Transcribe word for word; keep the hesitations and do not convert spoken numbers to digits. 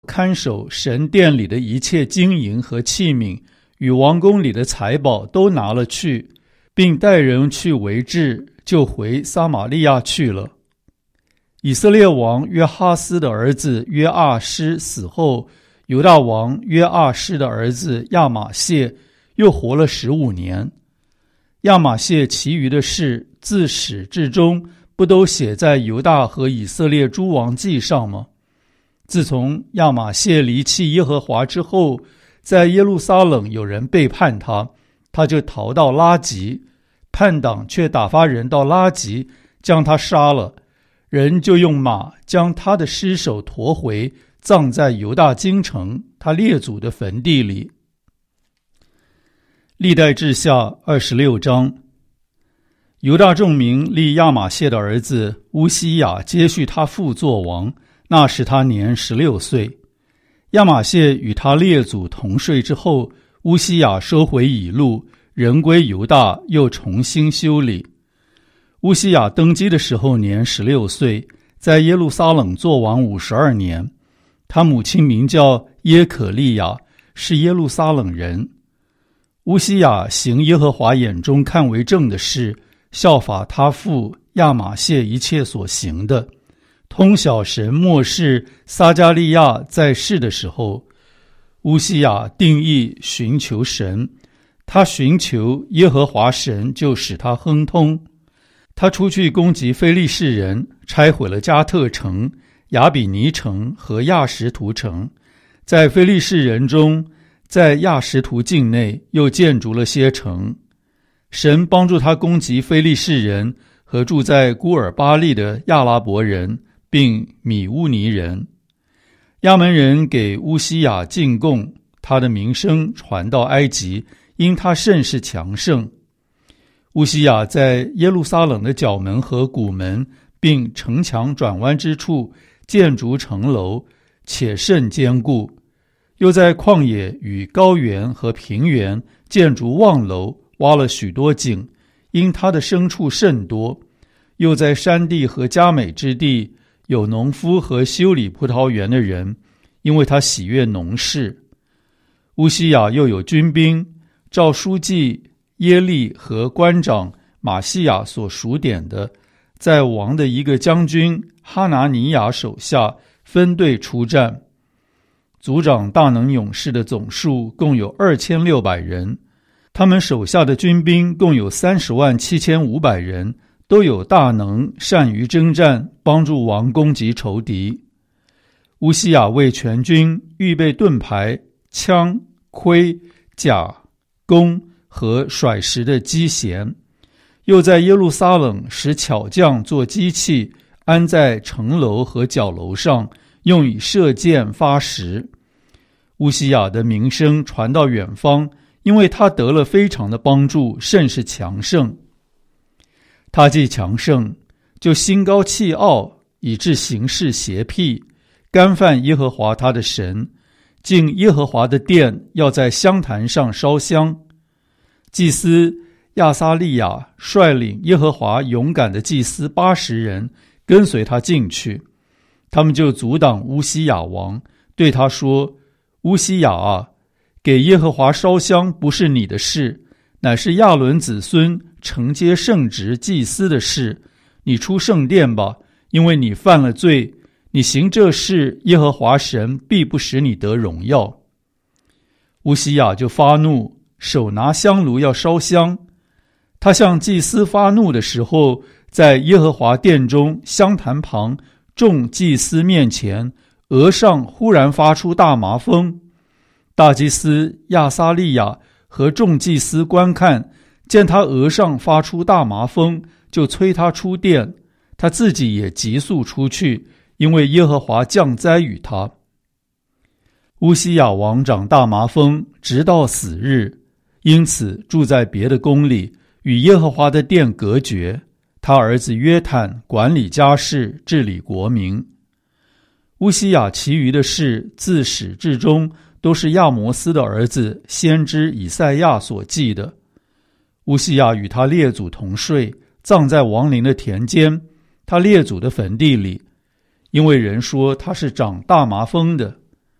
看守神殿里的一切金银和器皿，与王宫里的财宝都拿了去，并带人去围治，就回撒玛利亚去了。以色列王约哈斯的儿子约阿施死后，犹大王约阿施的儿子亚玛谢又活了十五年。亚玛谢其余的事，自始至终不都写在犹大和以色列诸王记上吗？自从亚玛谢离弃耶和华之后，在耶路撒冷有人背叛他，他就逃到拉吉，叛党却打发人到拉吉，将他杀了，人就用马将他的尸首驮回，葬在犹大京城他列祖的坟地里。历代志下二十六章。犹大众民立亚玛谢的儿子乌西雅接续他父作王，那时他年十六岁。亚玛谢与他列祖同睡之后，乌西雅收回以路，人归犹大，又重新修理。乌西雅登基的时候年十六岁，在耶路撒冷作王五十二年。他母亲名叫耶可利亚，是耶路撒冷人。乌西雅行耶和华眼中看为正的事，效法他父亚玛谢一切所行的，通晓神末世撒迦利亚在世的时候。乌西雅定义寻求神，他寻求耶和华神，就使他亨通。他出去攻击非利士人，拆毁了加特城、亚比尼城和亚什图城，在非利士人中，在亚什图境内又建筑了些城。神帮助他攻击非利士人和住在孤尔巴利的亚拉伯人，并米乌尼人。亚门人给乌西雅进贡，他的名声传到埃及，因他甚是强盛。乌西雅在耶路撒冷的角门和谷门，并城墙转弯之处建筑城楼，且甚坚固。又在旷野与高原和平原建筑望楼，挖了许多井，因他的牲畜甚多。又在山地和佳美之地有农夫和修理葡萄园的人，因为他喜悦农事。乌西雅又有军兵，照书记耶利和官长马西亚所数点的，在王的一个将军哈拿尼亚手下分队出战。族长大能勇士的总数共有二千六百人，他们手下的军兵共有三十万七千五百人，都有大能，善于征战，帮助王攻击仇敌。乌西雅为全军预备盾牌、枪、盔、甲、弓和甩石的机弦，又在耶路撒冷使巧匠做机器，安在城楼和角楼上，用以射箭发石。乌西雅的名声传到远方，因为他得了非常的帮助，甚是强盛。他既强盛，就心高气傲，以致行事邪僻，干犯耶和华他的神，进耶和华的殿，要在香坛上烧香。祭司亚撒利亚率领耶和华勇敢的祭司八十人，跟随他进去。他们就阻挡乌西雅王，对他说：乌西雅啊，给耶和华烧香不是你的事，乃是亚伦子孙承接圣职祭司的事。你出圣殿吧，因为你犯了罪，你行这事，耶和华神必不使你得荣耀。乌西雅就发怒，手拿香炉要烧香。他向祭司发怒的时候，在耶和华殿中香坛旁众祭司面前，额上忽然发出大麻风。大祭司亚撒利亚和众祭司观看，见他额上发出大麻风，就催他出殿，他自己也急速出去，因为耶和华降灾与他。乌西雅王长大麻风，直到死日，因此住在别的宫里，与耶和华的殿隔绝。他儿子约坦管理家事，治理国民。乌西雅其余的事，自始至终都是亚摩斯的儿子先知以赛亚所记的。乌西雅与他列祖同睡，葬在王陵的田间，他列祖的坟地里，因为人说他是长大麻风的。